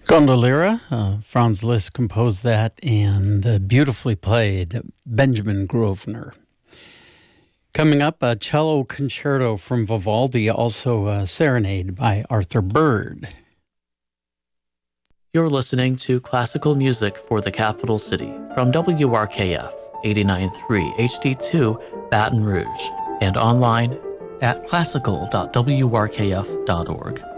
Gondoliera, Franz Liszt composed that and beautifully played. Benjamin Grosvenor. Coming up, a cello concerto from Vivaldi, also a serenade by Arthur Bird. You're listening to classical music for the capital city from WRKF 89.3 HD2 Baton Rouge and online at classical.wrkf.org.